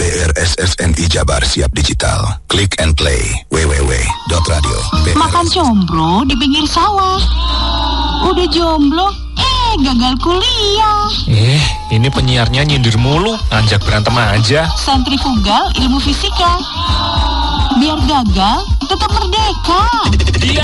BRSFNI Jabar siap digital. Click and play. www.radio. Makan combro di pinggir sawah. Udah jomblo, gagal kuliah. Ini penyiarnya nyindir mulu, anjak berantem aja. Sentrifugal ilmu fisika. Biar gagal, tetap merdeka.